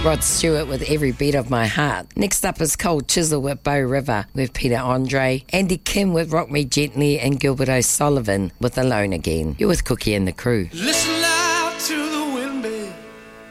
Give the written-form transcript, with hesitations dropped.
Rod Stewart with Every Beat of My Heart. Next up is Cold Chisel with Bow River with Peter Andre, Andy Kim with Rock Me Gently, and Gilbert O'Sullivan with Alone Again. You're with Cookie and the crew. Listen